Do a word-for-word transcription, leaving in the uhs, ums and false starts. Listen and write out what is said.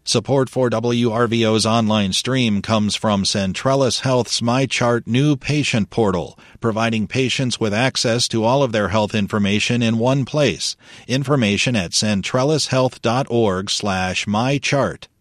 Support for W R V O's online stream comes from Centrellis Health's MyChart new patient portal, providing patients with access to all of their health information in one place. Information at centrellishealth.org slash mychart.